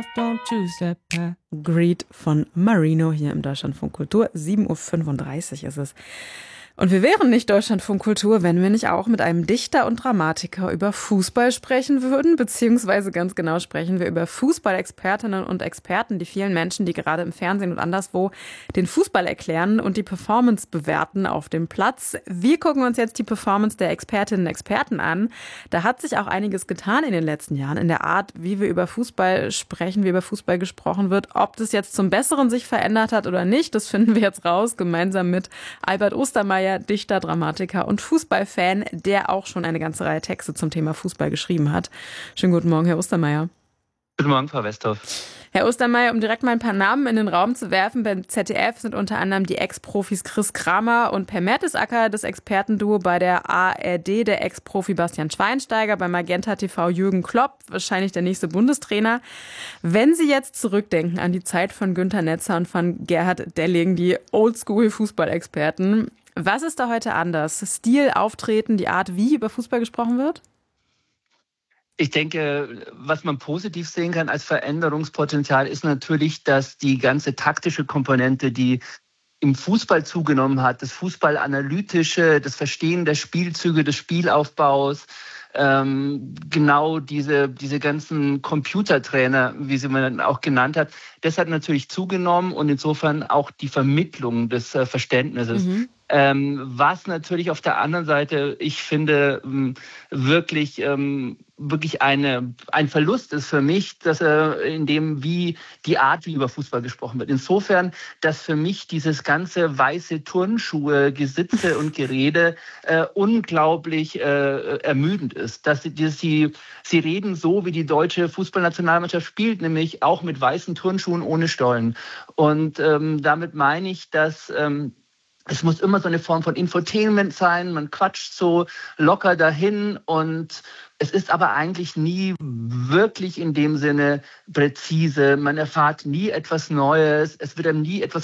don't choose that path. Greed von Marino hier im Deutschlandfunk Kultur. 7:35 Uhr ist es. Und wir wären nicht Deutschlandfunk Kultur, wenn wir nicht auch mit einem Dichter und Dramatiker über Fußball sprechen würden, beziehungsweise ganz genau sprechen wir über Fußballexpertinnen und Experten, die vielen Menschen, die gerade im Fernsehen und anderswo den Fußball erklären und die Performance bewerten auf dem Platz. Wir gucken uns jetzt die Performance der Expertinnen und Experten an. Da hat sich auch einiges getan in den letzten Jahren in der Art, wie wir über Fußball sprechen, wie über Fußball gesprochen wird. Ob das jetzt zum Besseren sich verändert hat oder nicht, das finden wir jetzt raus, gemeinsam mit Albert Ostermeier, Dichter, Dramatiker und Fußballfan, der auch schon eine ganze Reihe Texte zum Thema Fußball geschrieben hat. Schönen guten Morgen, Herr Ostermeier. Guten Morgen, Frau Westhoff. Herr Ostermeier, um direkt mal ein paar Namen in den Raum zu werfen, beim ZDF sind unter anderem die Ex-Profis Chris Kramer und Per Mertesacker, das Expertenduo bei der ARD, der Ex-Profi Bastian Schweinsteiger, bei Magenta TV Jürgen Klopp, wahrscheinlich der nächste Bundestrainer. Wenn Sie jetzt zurückdenken an die Zeit von Günter Netzer und von Gerhard Delling, die Oldschool-Fußballexperten, was ist da heute anders? Stil, Auftreten, die Art, wie über Fußball gesprochen wird? Ich denke, was man positiv sehen kann als Veränderungspotenzial, ist natürlich, dass die ganze taktische Komponente, die im Fußball zugenommen hat, das Fußballanalytische, das Verstehen der Spielzüge, des Spielaufbaus, genau diese ganzen Computertrainer, wie sie man auch genannt hat, das hat natürlich zugenommen und insofern auch die Vermittlung des Verständnisses. Was natürlich auf der anderen Seite, ich finde, wirklich ein Verlust ist für mich, dass in dem, wie die Art, wie über Fußball gesprochen wird. Insofern, dass für mich dieses ganze weiße Turnschuhe, Gesitze und Gerede unglaublich ermüdend ist. Dass sie reden so, wie die deutsche Fußballnationalmannschaft spielt, nämlich auch mit weißen Turnschuhen ohne Stollen. Und damit meine ich, dass es muss immer so eine Form von Infotainment sein, man quatscht so locker dahin und es ist aber eigentlich nie wirklich in dem Sinne präzise. Man erfahrt nie etwas Neues, es wird einem nie etwas